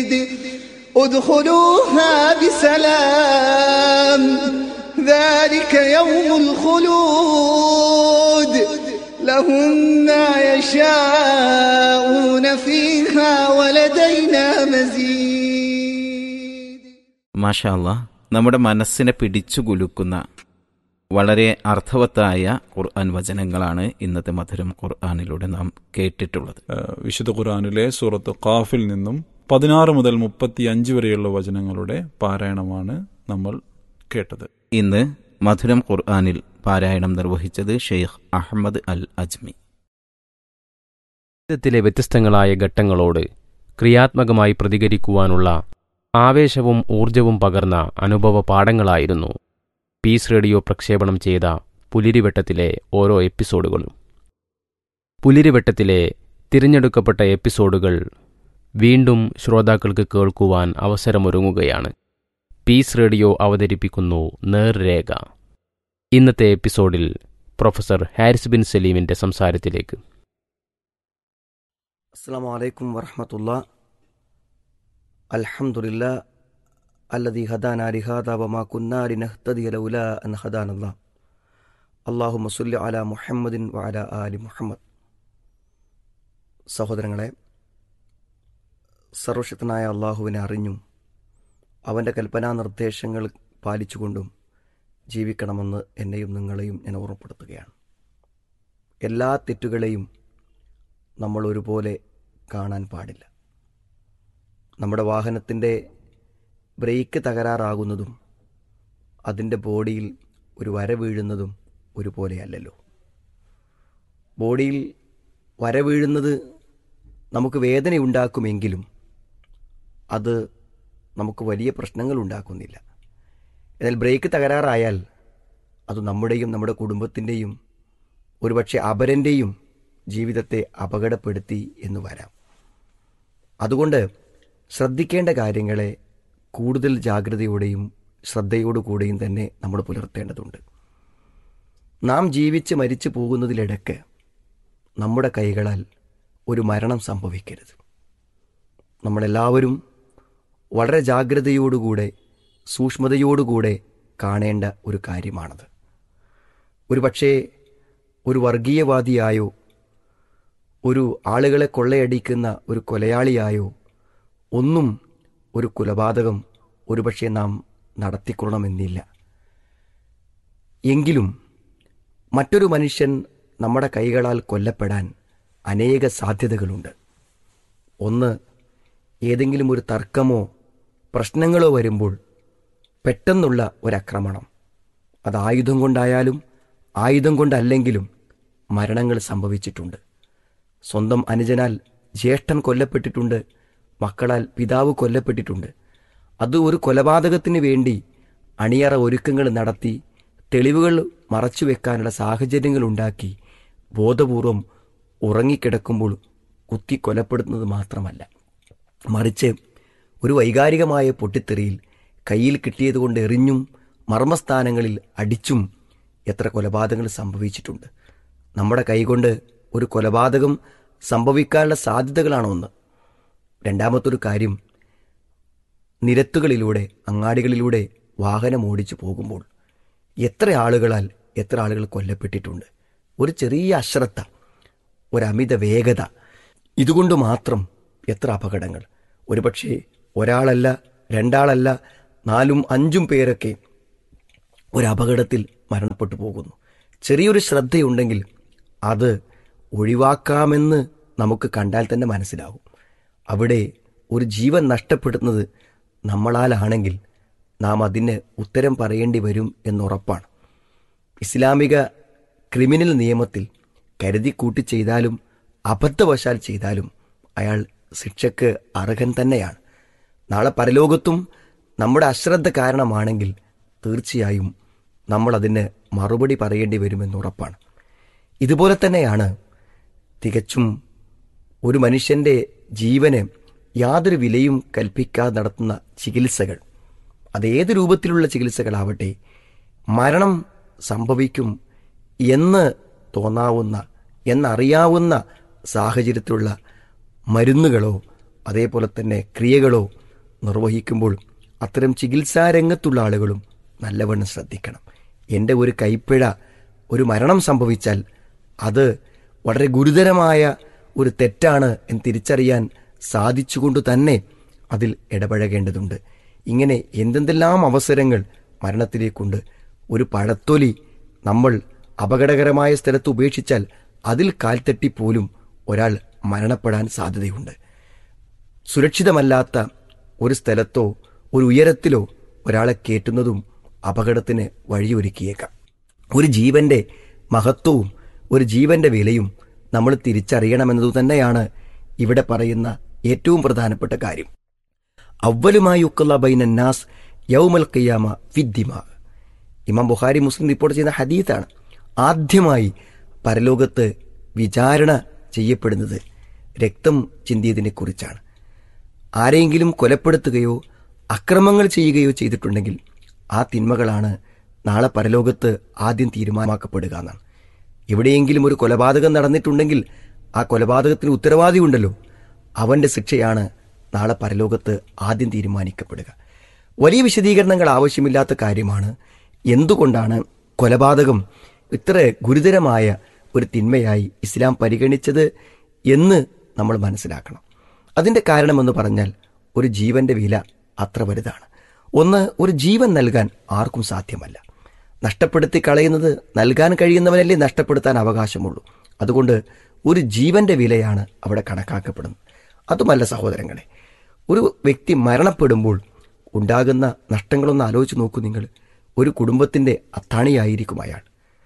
ادخلوها بسلام ذلك يوم الخلود لهم ما يشاءون فيها ولدينا مزيد. മാഷാ അല്ലാഹ്, നമ്മുടെ മനസ്സിനെ പിടിച്ചു കുലുക്കുന്ന വളരെ അർത്ഥവത്തായ ഖുർആൻ വചനങ്ങളാണ് ഇന്നത്തെ മധുരം ഖുർആനിലൂടെ നാം കേട്ടിട്ടുള്ളത്. വിശുദ്ധ ഖുർആനിലെ സൂറത്ത് ഖാഫിൽ നിന്നും 16 മുതൽ 35 വരെയുള്ള വചനങ്ങളുടെ പാരായണമാണ് നമ്മൾ കേട്ടത്. ഇന്ന് മധുരം ഖുർആനിൽ പാരായണം നിർവഹിച്ചത് ഷെയ്ഖ് അഹമ്മദ് അൽ അജ്മി. ജീവിതത്തിലെ വ്യത്യസ്തങ്ങളായ ഘട്ടങ്ങളോട് ക്രിയാത്മകമായി പ്രതികരിക്കുവാനുള്ള ആവേശവും ഊർജവും പകർന്ന അനുഭവ പാഠങ്ങളായിരുന്നു പീസ് റേഡിയോ പ്രക്ഷേപണം ചെയ്ത പുലിരിവട്ടത്തിലെ ഓരോ എപ്പിസോഡുകളും. പുലിരിവട്ടത്തിലെ തിരഞ്ഞെടുക്കപ്പെട്ട എപ്പിസോഡുകൾ വീണ്ടും ശ്രോതാക്കൾക്ക് കേൾക്കുവാൻ അവസരമൊരുങ്ങുകയാണ്. പീസ് റേഡിയോ അവതരിപ്പിക്കുന്നു നേർരേഖ. ഇന്നത്തെ എപ്പിസോഡിൽ പ്രൊഫസർ ഹാരിസ് ബിൻ സലീമിൻ്റെ സംസാരത്തിലേക്ക്. അസ്സലാമു അലൈക്കും വറഹ്മത്തുള്ളാഹി. അൽഹംദുലില്ലാഹ് അല്ലദീ ഹദാനാ ലിഹാദാ വമാ കുന്നാ ലിനഹ്തദിയ ലൗലാ അൻ ഹദാനല്ലാഹ്. അല്ലാഹുമ്മ സ്വല്ലി അലാ മുഹമ്മദിൻ വഅലാ ആലി മുഹമ്മദ്. സഹോദരങ്ങളെ, സർവശക്തനായ അള്ളാഹുവിനെ അറിഞ്ഞും അവൻ്റെ കൽപ്പനാ നിർദ്ദേശങ്ങൾ പാലിച്ചുകൊണ്ടും ജീവിക്കണമെന്ന് എന്നെയും നിങ്ങളെയും ഞാൻ ഓർമ്മപ്പെടുത്തുകയാണ്. എല്ലാ തെറ്റുകളെയും നമ്മൾ ഒരുപോലെ കാണാൻ പാടില്ല. നമ്മുടെ വാഹനത്തിൻ്റെ ബ്രേക്ക് തകരാറാകുന്നതും അതിൻ്റെ ബോഡിയിൽ ഒരു വര വീഴുന്നതും ഒരുപോലെയല്ലല്ലോ. ബോഡിയിൽ വര വീഴുന്നത് നമുക്ക് വേദനയുണ്ടാക്കുമെങ്കിലും അത് നമുക്ക് വലിയ പ്രശ്നങ്ങൾ ഉണ്ടാക്കുന്നില്ല. എന്നാൽ ബ്രേക്ക് തകരാറായാൽ അത് നമ്മുടെയും നമ്മുടെ കുടുംബത്തിൻ്റെയും ഒരുപക്ഷെ അപരൻ്റെയും ജീവിതത്തെ അപകടപ്പെടുത്തി എന്ന് വരാം. അതുകൊണ്ട് ശ്രദ്ധിക്കേണ്ട കാര്യങ്ങളെ കൂടുതൽ ജാഗ്രതയോടെയും ശ്രദ്ധയോടുകൂടെയും തന്നെ നമ്മൾ പുലർത്തേണ്ടതുണ്ട്. നാം ജീവിച്ച് മരിച്ചു പോകുന്നതിലിടയ്ക്ക് നമ്മുടെ കൈകളാൽ ഒരു മരണം സംഭവിക്കരുത്. നമ്മളെല്ലാവരും വളരെ ജാഗ്രതയോടുകൂടെ സൂക്ഷ്മതയോടുകൂടെ കാണേണ്ട ഒരു കാര്യമാണത്. ഒരുപക്ഷേ ഒരു വർഗീയവാദിയായോ ഒരു ആളുകളെ കൊള്ളയടിക്കുന്ന ഒരു കൊലയാളിയായോ ഒന്നും ഒരു കൊലപാതകം ഒരുപക്ഷെ നാം നടത്തിക്കൊള്ളണമെന്നില്ല. എങ്കിലും മറ്റൊരു മനുഷ്യൻ നമ്മുടെ കൈകളാൽ കൊല്ലപ്പെടാൻ അനേക സാധ്യതകളുണ്ട്. ഒന്ന്, ഏതെങ്കിലും ഒരു തർക്കമോ പ്രശ്നങ്ങളോ വരുമ്പോൾ പെട്ടെന്നുള്ള ഒരാക്രമണം, അത് ആയുധം കൊണ്ടായാലും ആയുധം കൊണ്ടല്ലെങ്കിലും മരണങ്ങൾ സംഭവിച്ചിട്ടുണ്ട്. സ്വന്തം അനുജനാൽ ജ്യേഷ്ഠൻ കൊല്ലപ്പെട്ടിട്ടുണ്ട്, മക്കളാൽ പിതാവ് കൊല്ലപ്പെട്ടിട്ടുണ്ട്. അത് ഒരു കൊലപാതകത്തിന് വേണ്ടി അണിയറ ഒരുക്കങ്ങൾ നടത്തി തെളിവുകൾ മറച്ചുവെക്കാനുള്ള സാഹചര്യങ്ങൾ ഉണ്ടാക്കി ബോധപൂർവം ഉറങ്ങിക്കിടക്കുമ്പോൾ കുത്തി കൊലപ്പെടുത്തുന്നത് മാത്രമല്ല, മറിച്ച് ഒരു വൈകാരികമായ പൊട്ടിത്തെറിയിൽ കയ്യിൽ കിട്ടിയതുകൊണ്ട് എറിഞ്ഞും മർമ്മസ്ഥാനങ്ങളിൽ അടിച്ചും എത്ര കൊലപാതകങ്ങൾ സംഭവിച്ചിട്ടുണ്ട്. നമ്മുടെ കൈകൊണ്ട് ഒരു കൊലപാതകം സംഭവിക്കാനുള്ള സാധ്യതകളാണ് ഒന്ന്. രണ്ടാമത്തൊരു കാര്യം, നിരത്തുകളിലൂടെ അങ്ങാടികളിലൂടെ വാഹനം ഓടിച്ചു പോകുമ്പോൾ എത്ര ആളുകൾ കൊല്ലപ്പെട്ടിട്ടുണ്ട്. ഒരു ചെറിയ അശ്രദ്ധ, ഒരമിത വേഗത, ഇതുകൊണ്ട് മാത്രം എത്ര അപകടങ്ങൾ. ഒരുപക്ഷെ ഒരാളല്ല, രണ്ടാളല്ല, 4, 5 പേരൊക്കെ ഒരപകടത്തിൽ മരണപ്പെട്ടു പോകുന്നു. ചെറിയൊരു ശ്രദ്ധയുണ്ടെങ്കിൽ അത് ഒഴിവാക്കാമെന്ന് നമുക്ക് കണ്ടാൽ തന്നെ മനസ്സിലാകും. അവിടെ ഒരു ജീവൻ നഷ്ടപ്പെടുന്നത് നമ്മളാലാണെങ്കിൽ നാം അതിന് ഉത്തരം പറയേണ്ടി വരും എന്നുറപ്പാണ്. ഇസ്ലാമിക ക്രിമിനൽ നിയമത്തിൽ കരുതിക്കൂട്ടി ചെയ്താലും അബദ്ധവശാൽ ചെയ്താലും അയാൾ ശിക്ഷയ്ക്ക് അർഹൻ തന്നെയാണ്. നാളെ പരലോകത്തും നമ്മുടെ അശ്രദ്ധ കാരണമാണെങ്കിൽ തീർച്ചയായും നമ്മളതിന് മറുപടി പറയേണ്ടി വരുമെന്നുറപ്പാണ്. ഇതുപോലെ തന്നെയാണ് തികച്ചും ഒരു മനുഷ്യൻ്റെ ജീവന് യാതൊരു വിലയും കൽപ്പിക്കാതെ നടത്തുന്ന ചികിത്സകൾ. അതേത് രൂപത്തിലുള്ള ചികിത്സകളാവട്ടെ, മരണം സംഭവിക്കും എന്ന് തോന്നാവുന്ന, എന്നറിയാവുന്ന സാഹചര്യത്തിലുള്ള മരുന്നുകളോ അതേപോലെ തന്നെ ക്രിയകളോ നിർവഹിക്കുമ്പോൾ അത്തരം ചികിത്സാ രംഗത്തുള്ള ആളുകളും നല്ലവണ്ണം ശ്രദ്ധിക്കണം. എൻ്റെ ഒരു കൈപ്പിഴ, ഒരു മരണം സംഭവിച്ചാൽ അത് വളരെ ഗുരുതരമായ ഒരു തെറ്റാണ് എന്ന് തിരിച്ചറിയാൻ സാധിച്ചുകൊണ്ട് തന്നെ അതിൽ ഇടപഴകേണ്ടതുണ്ട്. ഇങ്ങനെ എന്തെന്തെല്ലാം അവസരങ്ങൾ മരണത്തിലേക്കുണ്ട്. ഒരു പഴത്തൊലി നമ്മൾ അപകടകരമായ സ്ഥലത്ത് ഉപേക്ഷിച്ചാൽ അതിൽ കാൽത്തട്ടിപ്പോലും ഒരാൾ മരണപ്പെടാൻ സാധ്യതയുണ്ട്. സുരക്ഷിതമല്ലാത്ത ഒരു സ്ഥലത്തോ ഒരു ഉയരത്തിലോ ഒരാളെ കയറ്റുന്നതും അപകടത്തിന് വഴിയൊരുക്കിയേക്കാം. ഒരു ജീവന്റെ മഹത്വവും ഒരു ജീവന്റെ വിലയും നമ്മൾ തിരിച്ചറിയണമെന്നതു തന്നെയാണ് ഇവിടെ പറയുന്ന ഏറ്റവും പ്രധാനപ്പെട്ട കാര്യം. അവലുമായി ഉക്കല്ല ബൈനന്നാസ് യൗമൽ ഖിയാമ ഫിദ്ദിമാ. ഇമാം ബുഖാരി മുസ്ലിം റിപ്പോർട്ട് ചെയ്യുന്ന ഹദീസാണ്. ആദ്യമായി പരലോകത്ത് വിചാരണ ചെയ്യപ്പെടുന്നത് രക്തം ചിന്തിയതിനെ കുറിച്ചാണ്. ആരെയെങ്കിലും കൊലപ്പെടുത്തുകയോ അക്രമങ്ങൾ ചെയ്യുകയോ ചെയ്തിട്ടുണ്ടെങ്കിൽ ആ തിന്മകളാണ് നാളെ പരലോകത്ത് ആദ്യം തീരുമാനമാക്കപ്പെടുക എന്നാണ്. എവിടെയെങ്കിലും ഒരു കൊലപാതകം നടന്നിട്ടുണ്ടെങ്കിൽ ആ കൊലപാതകത്തിന് ഉത്തരവാദിയുണ്ടല്ലോ, അവൻ്റെ ശിക്ഷയാണ് നാളെ പരലോകത്ത് ആദ്യം തീരുമാനിക്കപ്പെടുക. വലിയ വിശദീകരണങ്ങൾ ആവശ്യമില്ലാത്ത കാര്യമാണ് എന്തുകൊണ്ടാണ് കൊലപാതകം ഇത്ര ഗുരുതരമായ ഒരു തിന്മയായി ഇസ്ലാം പരിഗണിച്ചത് എന്ന് നമ്മൾ മനസ്സിലാക്കണം. അതിൻ്റെ കാരണമെന്ന് പറഞ്ഞാൽ ഒരു ജീവന്റെ വില അത്ര വലുതാണ്. ഒന്ന്, ഒരു ജീവൻ നൽകാൻ ആർക്കും സാധ്യമല്ല. നഷ്ടപ്പെടുത്തി കളയുന്നത് നൽകാൻ കഴിയുന്നവനല്ലേ നഷ്ടപ്പെടുത്താൻ അവകാശമുള്ളൂ. അതുകൊണ്ട് ഒരു ജീവന്റെ വിലയാണ് അവിടെ കണക്കാക്കപ്പെടുന്നത്. അതുമല്ല സഹോദരങ്ങളെ, ഒരു വ്യക്തി മരണപ്പെടുമ്പോൾ ഉണ്ടാകുന്ന നഷ്ടങ്ങളൊന്ന് ആലോചിച്ച് നോക്കൂ നിങ്ങൾ. ഒരു കുടുംബത്തിൻ്റെ അത്താണിയായിരിക്കും അയാൾ.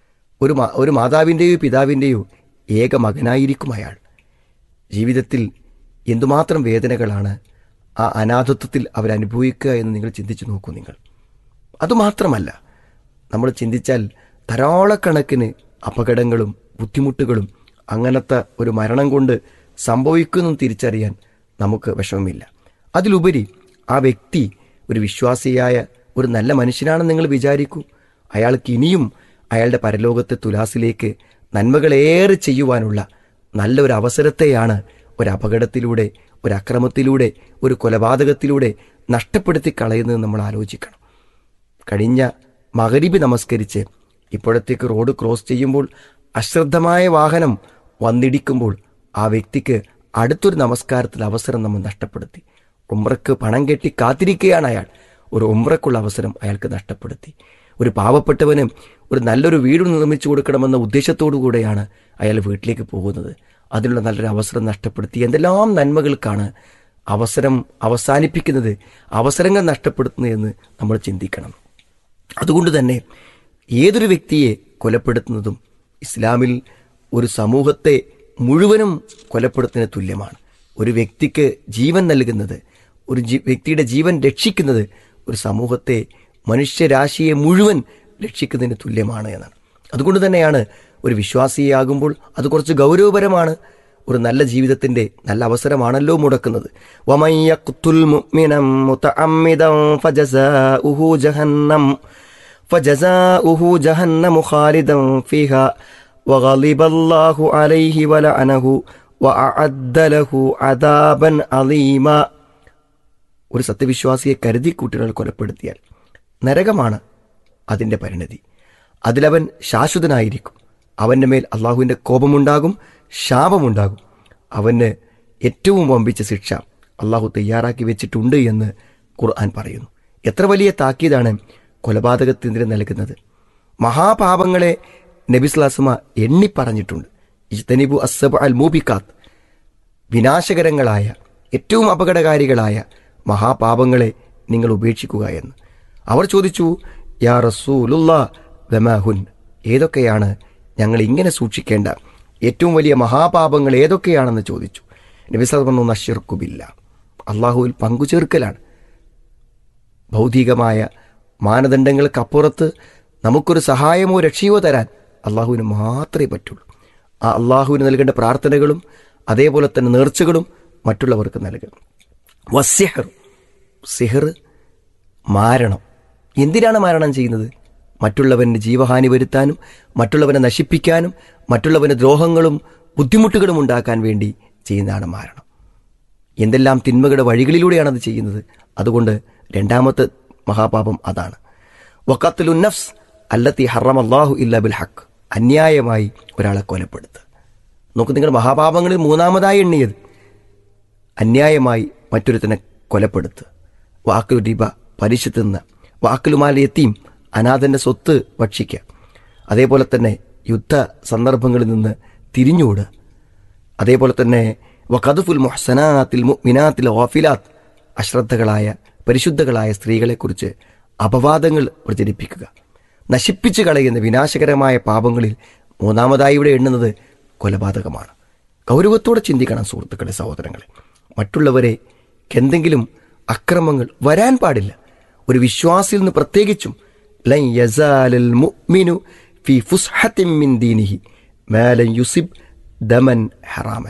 ഒരു മാതാവിൻ്റെയോ പിതാവിൻ്റെയോ ഏക മകനായിരിക്കും അയാൾ. ജീവിതത്തിൽ എന്തുമാത്രം വേദനകളാണ് ആ അനാഥത്വത്തിൽ അവരനുഭവിക്കുക എന്ന് നിങ്ങൾ ചിന്തിച്ചു നോക്കൂ നിങ്ങൾ. അതുമാത്രമല്ല, നമ്മൾ ചിന്തിച്ചാൽ ധാരാളക്കണക്കിന് അപകടങ്ങളും ബുദ്ധിമുട്ടുകളും അങ്ങനത്തെ ഒരു മരണം കൊണ്ട് സംഭവിക്കുന്നു തിരിച്ചറിയാൻ നമുക്ക് വിഷമമില്ല. അതിലുപരി ആ വ്യക്തി ഒരു വിശ്വാസിയായ ഒരു നല്ല മനുഷ്യനാണെന്ന് നിങ്ങൾ വിചാരിക്കൂ. അയാൾക്ക് ഇനിയും അയാളുടെ പരലോകത്തെ തുലാസിലേക്ക് നന്മകളേറെ ചെയ്യുവാനുള്ള നല്ലൊരു അവസരത്തെയാണ് ഒരു അപകടത്തിലൂടെ, ഒരു അക്രമത്തിലൂടെ, ഒരു കൊലപാതകത്തിലൂടെ നഷ്ടപ്പെടുത്തി കളയുന്നത് നമ്മൾ ആലോചിക്കണം. കഴിഞ്ഞ മഗ്‌രിബ് നമസ്കരിച്ച് ഇപ്പോഴത്തേക്ക് റോഡ് ക്രോസ് ചെയ്യുമ്പോൾ അശ്രദ്ധമായ വാഹനം വന്നിടിക്കുമ്പോൾ ആ വ്യക്തിക്ക് അടുത്തൊരു നമസ്കാരത്തിൽ അവസരം നമ്മൾ നഷ്ടപ്പെടുത്തി. ഉംറയ്ക്ക് പണം കെട്ടി കാത്തിരിക്കുകയാണ് അയാൾ. ഒരു ഉംറയ്ക്കുള്ള അവസരം അയാൾക്ക് നഷ്ടപ്പെടുത്തി. ഒരു പാവപ്പെട്ടവന് ഒരു നല്ലൊരു വീട് നിർമ്മിച്ചു കൊടുക്കണമെന്ന ഉദ്ദേശത്തോടു കൂടെയാണ് അയാൾ വീട്ടിലേക്ക് പോകുന്നത്. അതിനുള്ള നല്ലൊരു അവസരം നഷ്ടപ്പെടുത്തി. എന്തെല്ലാം നന്മകൾക്കാണ് അവസരം അവസാനിപ്പിക്കുന്നത്, അവസരങ്ങൾ നഷ്ടപ്പെടുത്തുന്നത് എന്ന് നമ്മൾ ചിന്തിക്കണം. അതുകൊണ്ട് തന്നെ ഏതൊരു വ്യക്തിയെ കൊലപ്പെടുത്തുന്നതും ഇസ്ലാമിൽ ഒരു സമൂഹത്തെ മുഴുവനും കൊലപ്പെടുത്തുന്നതിന് തുല്യമാണ്. ഒരു വ്യക്തിക്ക് ജീവൻ നൽകുന്നത്, ഒരു വ്യക്തിയുടെ ജീവൻ രക്ഷിക്കുന്നത് ഒരു സമൂഹത്തെ, മനുഷ്യരാശിയെ മുഴുവൻ രക്ഷിക്കുന്നതിന് തുല്യമാണ് എന്നാണ്. അതുകൊണ്ട് തന്നെയാണ് ഒരു വിശ്വാസിയാകുമ്പോൾ അത് കുറച്ച് ഗൗരവപരമാണ്. ഒരു നല്ല ജീവിതത്തിൻ്റെ നല്ല അവസരമാണല്ലോ മുടക്കുന്നത്. വമൻ യഖ്തുൽ മുഅ്മിനൻ മുതഅമ്മിദൻ ഫജസാഉഹു ജഹന്നം ഖാലിദൻ ഫീഹാ വഗളിബല്ലാഹു അലൈഹി വലഅനഹു വഅഅദ്ദ ലഹു അദാബൻ അളീമാ. ഒരു സത്യവിശ്വാസിയെ കരുതിക്കൂട്ടികൾ കൊലപ്പെടുത്തിയാൽ നരകമാണ് അതിൻ്റെ പരിണതി. അതിലവൻ ശാശ്വതനായിരിക്കും. അവൻ്റെ മേൽ അള്ളാഹുവിൻ്റെ കോപമുണ്ടാകും, ശാപമുണ്ടാകും. അവന് ഏറ്റവും വമ്പിച്ച ശിക്ഷ അള്ളാഹു തയ്യാറാക്കി വെച്ചിട്ടുണ്ട് എന്ന് ഖുർആൻ പറയുന്നു. എത്ര വലിയ താക്കീതാണ് കൊലപാതകത്തിനെതിരെ നൽകുന്നത്. മഹാപാപങ്ങളെ നബി സ്വല്ലല്ലാഹു അലൈഹി വസല്ലം എണ്ണി പറഞ്ഞിട്ടുണ്ട്. ഇജ്തനിബു അസ്സബ അൽ മൂബിക്കാത്ത്, വിനാശകരങ്ങളായ ഏറ്റവും അപകടകാരികളായ മഹാപാപങ്ങളെ നിങ്ങൾ ഉപേക്ഷിക്കുക എന്ന്. അവർ ചോദിച്ചു, യാ റസൂലുള്ളാഹ് വമാഹുൻ, ഏതൊക്കെയാണ് ഞങ്ങൾ ഇങ്ങനെ സൂക്ഷിക്കേണ്ട ഏറ്റവും വലിയ മഹാപാപങ്ങൾ ഏതൊക്കെയാണെന്ന് ചോദിച്ചു. നബി സല്ലല്ലാഹു അലൈഹി വസല്ലം അശ്ശിർക്കു ബില്ലാഹ്, അള്ളാഹുവിൽ പങ്കുചേർക്കലാണ്. ഭൗതികമായ മാനദണ്ഡങ്ങൾക്കപ്പുറത്ത് നമുക്കൊരു സഹായമോ രക്ഷയോ തരാൻ അള്ളാഹുവിന് മാത്രമേ പറ്റുള്ളൂ. ആ അള്ളാഹുവിന് നൽകേണ്ട പ്രാർത്ഥനകളും അതേപോലെ തന്നെ നേർച്ചകളും മറ്റുള്ളവർക്ക് നൽകുക. വസ്സിഹർ, സിഹർ, മാരണം. എന്തിനാണ് മാരണം ചെയ്യുന്നത്? മറ്റുള്ളവന് ജീവഹാനി വരുത്താനും മറ്റുള്ളവനെ നശിപ്പിക്കാനും മറ്റുള്ളവന് ദ്രോഹങ്ങളും ബുദ്ധിമുട്ടുകളും ഉണ്ടാക്കാൻ വേണ്ടി ചെയ്യുന്നതാണ് മാരണം. എന്തെല്ലാം തിന്മകളുടെ വഴികളിലൂടെയാണ് അത് ചെയ്യുന്നത്. അതുകൊണ്ട് രണ്ടാമത്തെ മഹാപാപം അതാണ്. വഖത്ലുൻ നഫ്സ് അല്ലത്തി ഹറമല്ലാഹു ഇല്ലാ ബിൽ ഹഖ്, അന്യായമായി ഒരാളെ കൊലപ്പെടുത്തുക. നോക്ക്, നിങ്ങൾ മഹാപാപങ്ങളിൽ മൂന്നാമതായി എണ്ണിയത് അന്യായമായി മറ്റൊരുത്തനെ കൊലപ്പെടുത്തുക. വാക്കലു റിബ, പലിശ തിന്നുക. വാക്കലുമാൽ യതീം, അനാഥൻ്റെ സ്വത്ത് ഭക്ഷിക്കുക. അതേപോലെ തന്നെ യുദ്ധ സന്ദർഭങ്ങളിൽ നിന്ന് തിരിഞ്ഞോടുക. അതേപോലെ തന്നെ വഖദ്ഫുൽ മുഹ്സനാത്തിൽ മുഅ്മിനാത്തിൽ ഗാഫിലാത്ത്, അശ്രദ്ധകളായ പരിശുദ്ധകളായ സ്ത്രീകളെക്കുറിച്ച് അപവാദങ്ങൾ പ്രചരിപ്പിക്കുക. നശിപ്പിച്ചു കളയുന്ന വിനാശകരമായ പാപങ്ങളിൽ മൂന്നാമതായി ഇവിടെ എണ്ണുന്നത് കൊലപാതകമാണ്. ഗൗരവത്തോടെ ചിന്തിക്കണം സുഹൃത്തുക്കളെ, സഹോദരങ്ങളെ. മറ്റുള്ളവരെ എന്തെങ്കിലും അക്രമങ്ങൾ വരാൻ പാടില്ല. ഒരു വിശ്വാസിയിൽ നിന്ന് പ്രത്യേകിച്ചും ലൻ യസാലൽ മുഅ്മിനു ഫി ഫുസ്ഹത്തിൻ മിൻ ദീനിഹി മാ ലൻ യുസിബ് ദമൻ ഹറാമൻ.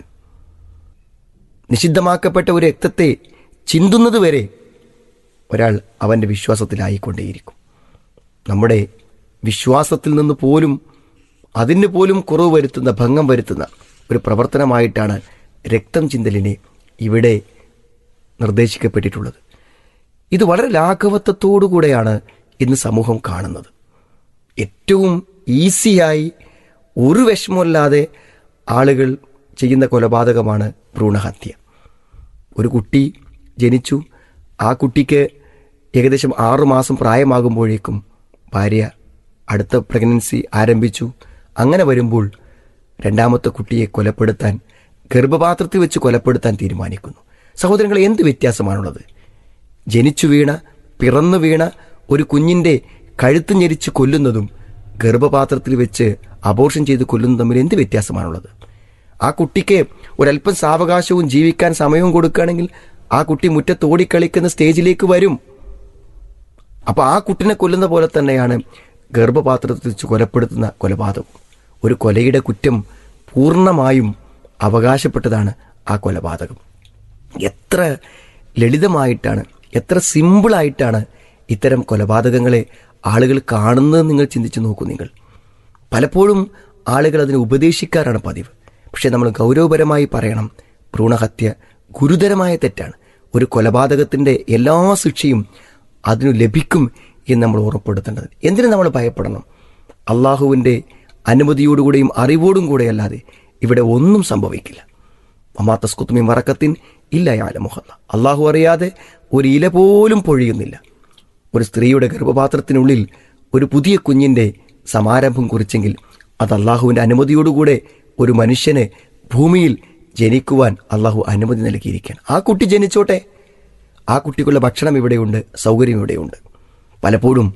നിഷിദ്ധമാക്കപ്പെട്ട ഒരു രക്തത്തെ ചിന്തുന്നതുവരെ ഒരാൾ അവൻ്റെ വിശ്വാസത്തിലായിക്കൊണ്ടേയിരിക്കും. നമ്മുടെ വിശ്വാസത്തിൽ നിന്ന് പോലും അതിന് പോലും കുറവ് വരുത്തുന്ന, ഭംഗം വരുത്തുന്ന ഒരു പ്രവർത്തനമായിട്ടാണ് രക്തം ചിന്തലിനെ ഇവിടെ നിർദ്ദേശിക്കപ്പെട്ടിട്ടുള്ളത്. ഇത് വളരെ ലാഘവത്വത്തോടുകൂടെയാണ് ഇന്ന് സമൂഹം കാണുന്നത്. ഏറ്റവും ഈസിയായി ഒരു വിഷമമില്ലാതെ ആളുകൾ ചെയ്യുന്ന കൊലപാതകമാണ് ഭ്രൂണഹത്യ. ഒരു കുട്ടി ജനിച്ചു, ആ കുട്ടിക്ക് ഏകദേശം 6 മാസം പ്രായമാകുമ്പോഴേക്കും ഭാര്യ അടുത്ത പ്രഗ്നൻസി ആരംഭിച്ചു. അങ്ങനെ വരുമ്പോൾ രണ്ടാമത്തെ കുട്ടിയെ കൊലപ്പെടുത്താൻ, ഗർഭപാത്രത്തിൽ വെച്ച് കൊലപ്പെടുത്താൻ തീരുമാനിക്കുന്നു. സഹോദരങ്ങളെ, എന്ത് വ്യത്യാസമാണുള്ളത്? ജനിച്ചു വീണ, പിറന്നു വീണ ഒരു കുഞ്ഞിൻ്റെ കഴുത്ത് ഞെരിച്ച് കൊല്ലുന്നതും ഗർഭപാത്രത്തിൽ വെച്ച് അബോർഷൻ ചെയ്ത് കൊല്ലുന്നതും തമ്മിൽ എന്ത് വ്യത്യാസമാണുള്ളത്? ആ കുട്ടിക്ക് ഒരല്പം സാവകാശവും ജീവിക്കാൻ സമയവും കൊടുക്കുകയാണെങ്കിൽ ആ കുട്ടി മുറ്റത്തോടിക്കളിക്കുന്ന സ്റ്റേജിലേക്ക് വരും. അപ്പോൾ ആ കുട്ടിനെ കൊല്ലുന്ന പോലെ തന്നെയാണ് ഗർഭപാത്രത്തിൽ വെച്ച് കൊലപ്പെടുത്തുന്ന കൊലപാതകം. ഒരു കൊലയുടെ കുറ്റം പൂർണ്ണമായും അവകാശപ്പെട്ടതാണ് ആ കൊലപാതകം. എത്ര ലളിതമായിട്ടാണ്, എത്ര സിമ്പിളായിട്ടാണ് ഇത്തരം കൊലപാതകങ്ങളെ ആളുകൾ കാണുന്നത് നിങ്ങൾ ചിന്തിച്ചു നോക്കൂ. നിങ്ങൾ പലപ്പോഴും ആളുകൾ അതിനെ ഉപദേശിക്കാറാണ് പതിവ്. പക്ഷേ നമ്മൾ ഗൗരവപരമായി പറയണം, ഭ്രൂണഹത്യ ഗുരുതരമായ തെറ്റാണ്. ഒരു കൊലപാതകത്തിൻ്റെ എല്ലാ ശിക്ഷയും അതിനു ലഭിക്കും എന്ന് നമ്മൾ ഓർമ്മപ്പെടുത്തേണ്ടത്. എന്തിനു നമ്മൾ ഭയപ്പെടണം? അള്ളാഹുവിൻ്റെ അനുമതിയോടുകൂടെയും അറിവോടും കൂടെ അല്ലാതെ ഇവിടെ ഒന്നും സംഭവിക്കില്ല. വമാ തസ്ഖുതു മിൻ വറഖത്തിൻ ഇല്ലാ യഅലമുഹാ, അള്ളാഹു അറിയാതെ ഒരു ഇല പോലും പൊഴിയുന്നില്ല. ഒരു സ്ത്രീയുടെ ഗർഭപാത്രത്തിനുള്ളിൽ ഒരു പുതിയ കുഞ്ഞിൻ്റെ സമാരംഭം കുറിച്ചെങ്കിൽ അത് അള്ളാഹുവിൻ്റെ അനുമതിയോടുകൂടെ ഒരു മനുഷ്യന് ഭൂമിയിൽ ജനിക്കുവാൻ അള്ളാഹു അനുമതി നൽകിയിരിക്കുകയാണ്. ആ കുട്ടി ജനിച്ചോട്ടെ, ആ കുട്ടിക്കുള്ള ഭക്ഷണം ഇവിടെയുണ്ട്, സൗകര്യം ഇവിടെയുണ്ട്. പലപ്പോഴും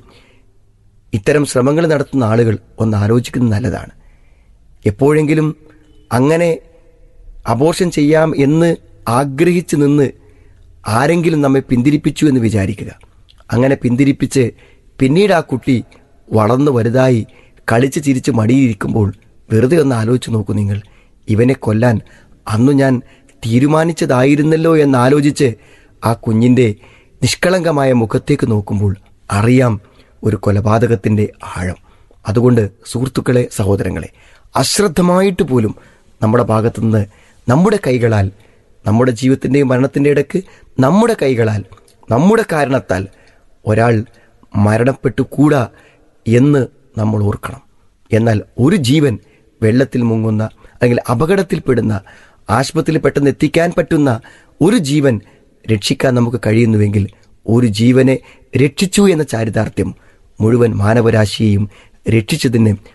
ഇത്തരം ശ്രമങ്ങൾ നടത്തുന്ന ആളുകൾ ഒന്ന് ആലോചിക്കുന്നത് നല്ലതാണ്. എപ്പോഴെങ്കിലും അങ്ങനെ അബോർഷൻ ചെയ്യാം എന്ന് ആഗ്രഹിച്ച് നിന്ന് ആരെങ്കിലും നമ്മെ പിന്തിരിപ്പിച്ചു എന്ന് വിചാരിക്കുക. അങ്ങനെ പിന്തിരിപ്പിച്ച് പിന്നീട് ആ കുട്ടി വളർന്നു വലുതായി കളിച്ച് ചിരിച്ച് മടിയിരിക്കുമ്പോൾ വെറുതെ ഒന്ന് ആലോചിച്ച് നോക്കൂ നിങ്ങൾ. ഇവനെ കൊല്ലാൻ അന്നു ഞാൻ തീരുമാനിച്ചതായിരുന്നല്ലോ എന്നാലോചിച്ച് ആ കുഞ്ഞിൻ്റെ നിഷ്കളങ്കമായ മുഖത്തേക്ക് നോക്കുമ്പോൾ അറിയാം ഒരു കൊലപാതകത്തിൻ്റെ ആഴം. അതുകൊണ്ട് സുഹൃത്തുക്കളെ, സഹോദരങ്ങളെ, അശ്രദ്ധമായിട്ട് പോലും നമ്മുടെ ഭാഗത്തുനിന്ന് നമ്മുടെ കൈകളാൽ, നമ്മുടെ ജീവിതത്തിൻ്റെയും മരണത്തിൻ്റെ ഇടയ്ക്ക് നമ്മുടെ കൈകളാൽ, നമ്മുടെ കാരണത്താൽ ഒരാൾ മരണപ്പെട്ടുകൂടാ എന്ന് നമ്മൾ ഓർക്കണം. എന്നാൽ ഒരു ജീവൻ വെള്ളത്തിൽ മുങ്ങുന്ന അല്ലെങ്കിൽ അപകടത്തിൽപ്പെടുന്ന, ആശുപത്രിയിൽ പെട്ടെന്ന് എത്തിക്കാൻ പറ്റുന്ന ഒരു ജീവൻ രക്ഷിക്കാൻ നമുക്ക് കഴിയുന്നുവെങ്കിൽ ഒരു ജീവനെ രക്ഷിച്ചു എന്ന ചാരിതാർത്ഥ്യം മുഴുവൻ മാനവരാശിയെയും രക്ഷിച്ചതിന്